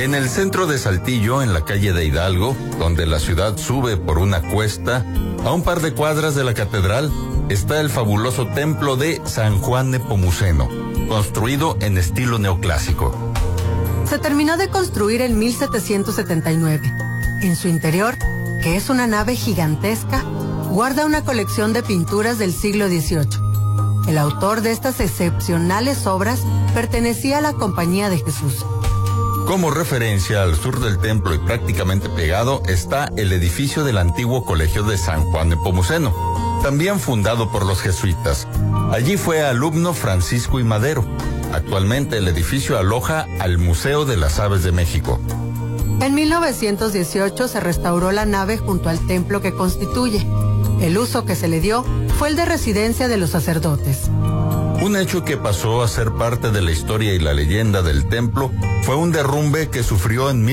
En el centro de Saltillo, en la calle de Hidalgo, donde la ciudad sube por una cuesta, a un par de cuadras de la catedral, está el fabuloso templo de San Juan Nepomuceno, construido en estilo neoclásico. Se terminó de construir en 1779. En su interior, que es una nave gigantesca, guarda una colección de pinturas del siglo XVIII. El autor de estas excepcionales obras pertenecía a la Compañía de Jesús. Como referencia, al sur del templo y prácticamente pegado está el edificio del antiguo colegio de San Juan Nepomuceno, también fundado por los jesuitas. Allí fue alumno Francisco I. Madero. Actualmente el edificio aloja al Museo de las Aves de México. En 1918 se restauró la nave junto al templo que constituye. El uso que se le dio fue el de residencia de los sacerdotes. Un hecho que pasó a ser parte de la historia y la leyenda del templo fue un derrumbe que sufrió en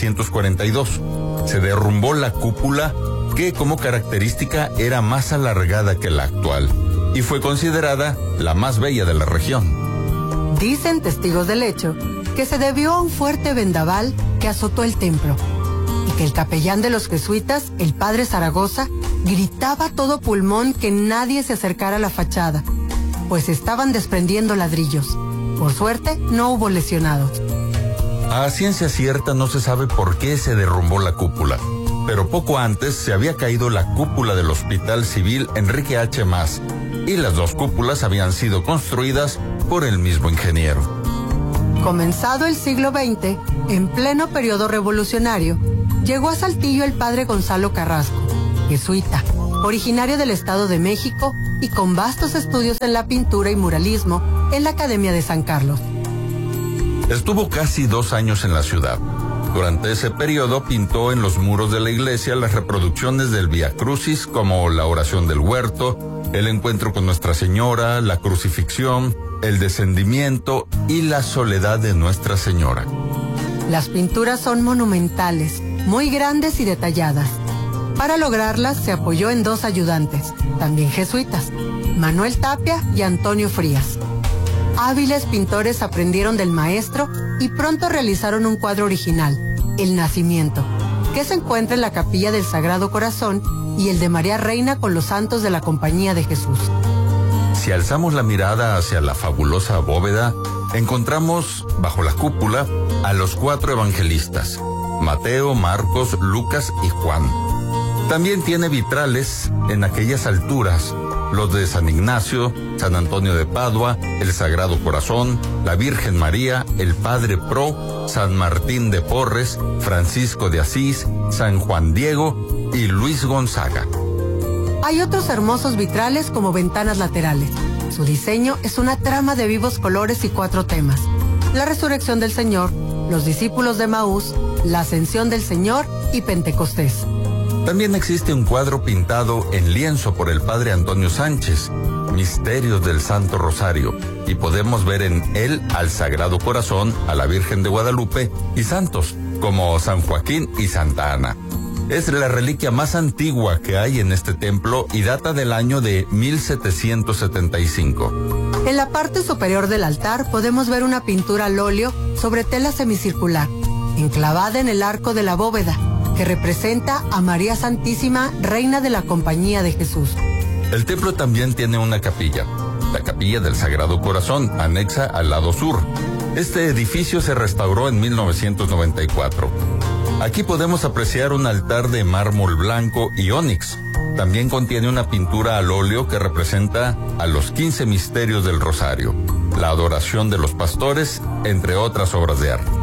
1942. Se derrumbó la cúpula, que como característica era más alargada que la actual, y fue considerada la más bella de la región. Dicen testigos del hecho que se debió a un fuerte vendaval que azotó el templo, y que el capellán de los jesuitas, el padre Zaragoza, gritaba a todo pulmón que nadie se acercara a la fachada, pues estaban desprendiendo ladrillos. Por suerte, no hubo lesionados. A ciencia cierta no se sabe por qué se derrumbó la cúpula, pero poco antes se había caído la cúpula del Hospital Civil Enrique H. Mas, y las dos cúpulas habían sido construidas por el mismo ingeniero. Comenzado el siglo XX, en pleno periodo revolucionario, llegó a Saltillo el padre Gonzalo Carrasco, jesuita, originario del Estado de México y con vastos estudios en la pintura y muralismo en la Academia de San Carlos. Estuvo casi 2 años en la ciudad. Durante ese periodo pintó en los muros de la iglesia las reproducciones del Vía Crucis, como la oración del huerto, el encuentro con Nuestra Señora, la crucifixión, el descendimiento y la soledad de Nuestra Señora. Las pinturas son monumentales, muy grandes y detalladas. Para lograrlas se apoyó en 2 ayudantes, también jesuitas, Manuel Tapia y Antonio Frías. Hábiles pintores aprendieron del maestro y pronto realizaron un cuadro original, El Nacimiento, que se encuentra en la capilla del Sagrado Corazón, y el de María Reina con los santos de la Compañía de Jesús. Si alzamos la mirada hacia la fabulosa bóveda, encontramos bajo la cúpula a los 4 evangelistas, Mateo, Marcos, Lucas y Juan. También tiene vitrales en aquellas alturas, los de San Ignacio, San Antonio de Padua, el Sagrado Corazón, la Virgen María, el Padre Pro, San Martín de Porres, Francisco de Asís, San Juan Diego y Luis Gonzaga. Hay otros hermosos vitrales como ventanas laterales. Su diseño es una trama de vivos colores y 4 temas: la resurrección del Señor, los discípulos de Maús, la ascensión del Señor y Pentecostés. También existe un cuadro pintado en lienzo por el padre Antonio Sánchez, Misterios del Santo Rosario, y podemos ver en él al Sagrado Corazón, a la Virgen de Guadalupe y santos como San Joaquín y Santa Ana. Es la reliquia más antigua que hay en este templo y data del año de 1775. En la parte superior del altar podemos ver una pintura al óleo sobre tela semicircular, enclavada en el arco de la bóveda, que representa a María Santísima, Reina de la Compañía de Jesús. El templo también tiene una capilla, la Capilla del Sagrado Corazón, anexa al lado sur. Este edificio se restauró en 1994. Aquí podemos apreciar un altar de mármol blanco y ónix. También contiene una pintura al óleo que representa a los 15 misterios del Rosario, la adoración de los pastores, entre otras obras de arte.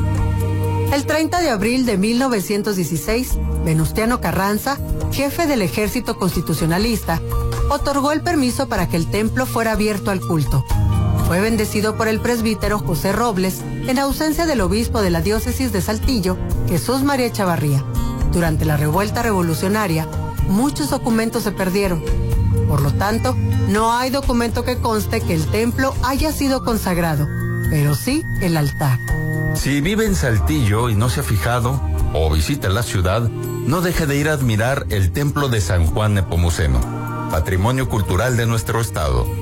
El 30 de abril de 1916, Venustiano Carranza, jefe del Ejército Constitucionalista, otorgó el permiso para que el templo fuera abierto al culto. Fue bendecido por el presbítero José Robles, en ausencia del obispo de la diócesis de Saltillo, Jesús María Echavarría. Durante la revuelta revolucionaria, muchos documentos se perdieron. Por lo tanto, no hay documento que conste que el templo haya sido consagrado, pero sí el altar. Si vive en Saltillo y no se ha fijado, o visita la ciudad, no deje de ir a admirar el templo de San Juan Nepomuceno, patrimonio cultural de nuestro estado.